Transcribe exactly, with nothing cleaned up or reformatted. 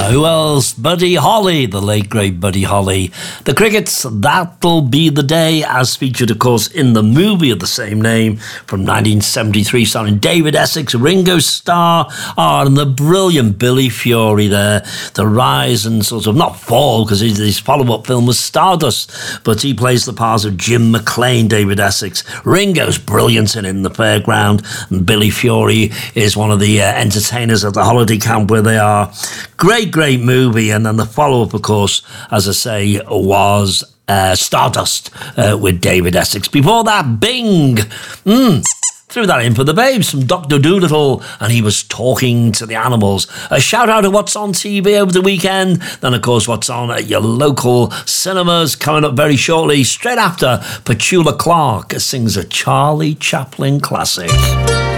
who else? Buddy Holly, the late great Buddy Holly. The Crickets, That'll Be the Day, as featured, of course, in the movie of the same name from nineteen seventy-three, starring David Essex, Ringo Starr, oh, and the brilliant Billy Fury there. The rise and sort of, not fall, because his, his follow-up film was Stardust, but he plays the part of Jim McClane, David Essex. Ringo's brilliant in, in the fairground, and Billy Fury is one of the uh, entertainers at the holiday camp where they are. Great, great movie. And then the follow-up, of course, as I say, was uh, Stardust uh, with David Essex. Before that, Bing. Mm. Threw that in for the babes from Doctor Dolittle, and he was talking to the animals. A shout out to what's on T V over the weekend. Then, of course, what's on at your local cinemas coming up very shortly. Straight after, Petula Clark sings a Charlie Chaplin classic.